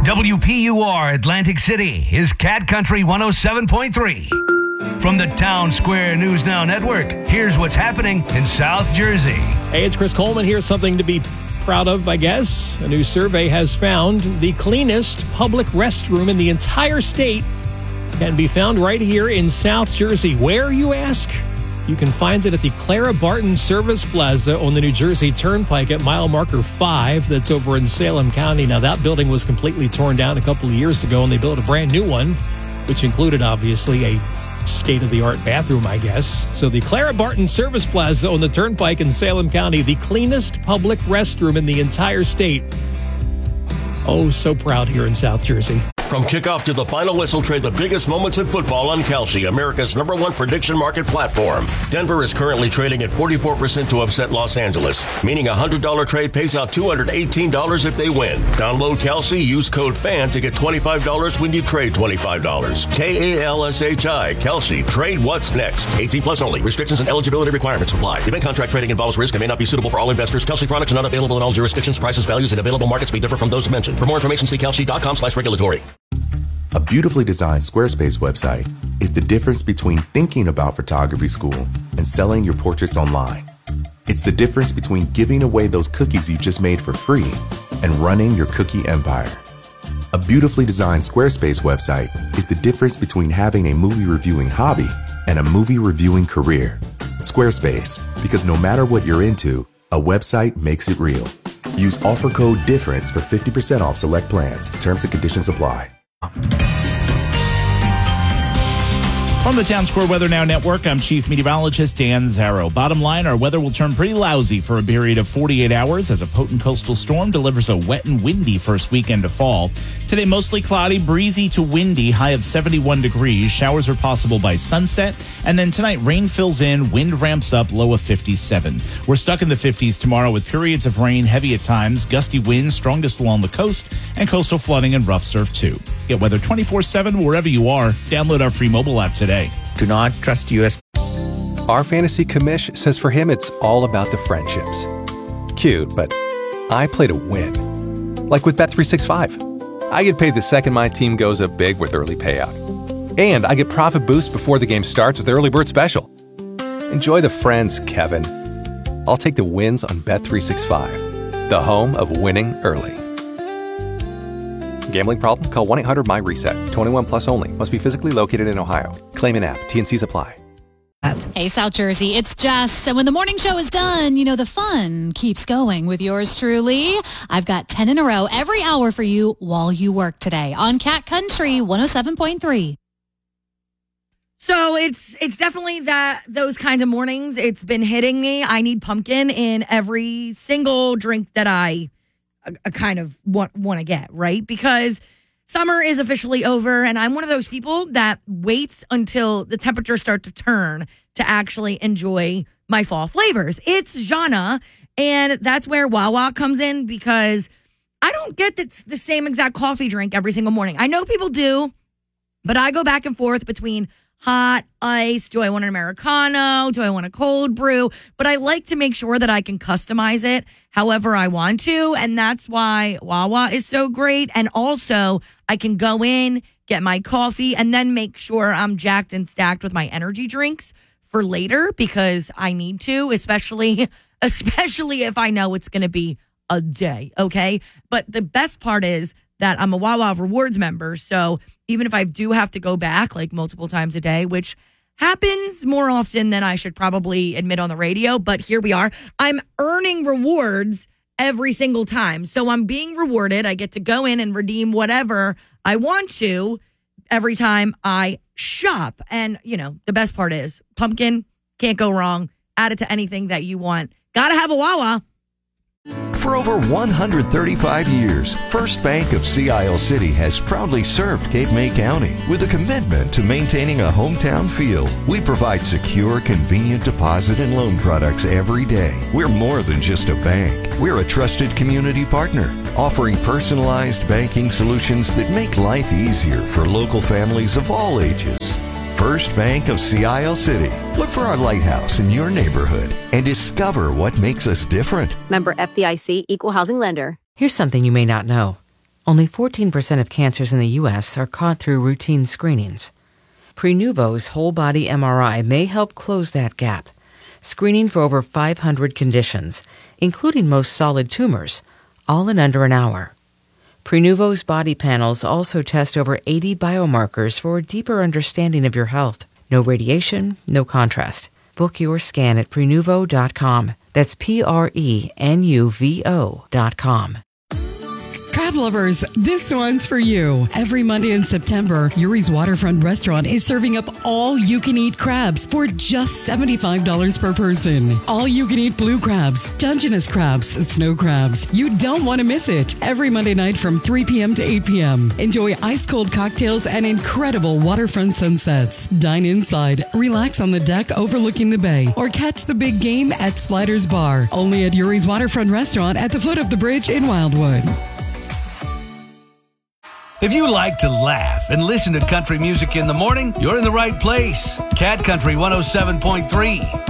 WPUR Atlantic City is Cat Country 107.3. From the Town Square News Now Network, here's what's happening in South Jersey. Hey, it's Chris Coleman here. Something to be proud of, I guess. A new survey has found the cleanest public restroom in the entire state can be found right here in South Jersey. Where, you ask? You can find it at the Clara Barton Service Plaza on the New Jersey Turnpike at mile marker 5. That's over in Salem County. Now, that building was completely torn down a couple of years ago, and they built a brand new one, which included, obviously, a state-of-the-art bathroom, I guess. So the Clara Barton Service Plaza on the Turnpike in Salem County, the cleanest public restroom in the entire state. Oh, so proud here in South Jersey. From kickoff to the final whistle, trade the biggest moments in football on Kalshi, America's #1 prediction market platform. Denver is currently trading at 44% to upset Los Angeles, meaning a $100 trade pays out $218 if they win. Download Kalshi, use code FAN to get $25 when you trade $25. Kalshi, Kalshi, trade what's next. 18 plus only. Restrictions and eligibility requirements apply. Event contract trading involves risk and may not be suitable for all investors. Kalshi products are not available in all jurisdictions. Prices, values, and available markets may differ from those mentioned. For more information, see kalshi.com/regulatory. A beautifully designed Squarespace website is the difference between thinking about photography school and selling your portraits online. It's the difference between giving away those cookies you just made for free and running your cookie empire. A beautifully designed Squarespace website is the difference between having a movie reviewing hobby and a movie reviewing career. Squarespace, because no matter what you're into, a website makes it real. Use offer code DIFFERENCE for 50% off select plans. Terms and conditions apply. From the Town Square Weather Now Network, I'm Chief Meteorologist Dan Zarrow. Bottom line, our weather will turn pretty lousy for a period of 48 hours as a potent coastal storm delivers a wet and windy first weekend of fall. Today, mostly cloudy, breezy to windy, high of 71 degrees. Showers are possible by sunset. And then tonight, rain fills in, wind ramps up, low of 57. We're stuck in the 50s tomorrow with periods of rain, heavy at times, gusty winds, strongest along the coast, and coastal flooding and rough surf too. Get weather 24/7 wherever you are. Download our free mobile app today. Do not trust U.S. Our fantasy commish says for him it's all about the friendships. Cute, but I play to win. Like with Bet365. I get paid the second my team goes up big with early payout. And I get profit boost before the game starts with Early Bird Special. Enjoy the friends, Kevin. I'll take the wins on Bet365, the home of winning early. Gambling problem? Call 1-800-MY-RESET. 21 plus only. Must be physically located in Ohio. Claim an app. T&Cs apply. Hey, South Jersey, it's Jess. And when the morning show is done, you know, the fun keeps going with yours truly. I've got 10 in a row every hour for you while you work today on Cat Country 107.3. So it's definitely those kinds of mornings. It's been hitting me. I need pumpkin in every single drink that I kind of want to get, right? Because summer is officially over, and I'm one of those people that waits until the temperatures start to turn to actually enjoy my fall flavors. It's Jana, and that's where Wawa comes in because I don't get the same exact coffee drink every single morning. I know people do, but I go back and forth between hot, ice, do I want an Americano, do I want a cold brew? But I like to make sure that I can customize it however I want to, and that's why Wawa is so great. And also, I can go in, get my coffee, and then make sure I'm jacked and stacked with my energy drinks for later because I need to, especially if I know it's going to be a day, okay? But the best part is that I'm a Wawa Rewards member, so even if I do have to go back like multiple times a day, which happens more often than I should probably admit on the radio, but here we are. I'm earning rewards every single time. So I'm being rewarded. I get to go in and redeem whatever I want to every time I shop. And, you know, the best part is pumpkin, can't go wrong. Add it to anything that you want. Gotta have a Wawa. For over 135 years, First Bank of Sea Isle City has proudly served Cape May County with a commitment to maintaining a hometown feel. We provide secure, convenient deposit and loan products every day. We're more than just a bank. We're a trusted community partner, offering personalized banking solutions that make life easier for local families of all ages. First Bank of Sea Isle City. Look for our lighthouse in your neighborhood and discover what makes us different. Member FDIC, Equal Housing Lender. Here's something you may not know. Only 14% of cancers in the U.S. are caught through routine screenings. Prenuvo's whole-body MRI may help close that gap, screening for over 500 conditions, including most solid tumors, all in under an hour. Prenuvo's body panels also test over 80 biomarkers for a deeper understanding of your health. No radiation, no contrast. Book your scan at Prenuvo.com. That's Prenuvo.com. Crab lovers, this one's for you. Every Monday in September, Yuri's Waterfront Restaurant is serving up all-you-can-eat crabs for just $75 per person. All-you-can-eat blue crabs, Dungeness crabs, snow crabs. You don't want to miss it. Every Monday night from 3 p.m. to 8 p.m. Enjoy ice-cold cocktails and incredible waterfront sunsets. Dine inside, relax on the deck overlooking the bay, or catch the big game at Sliders Bar. Only at Yuri's Waterfront Restaurant at the foot of the bridge in Wildwood. If you like to laugh and listen to country music in the morning, you're in the right place. Cat Country 107.3.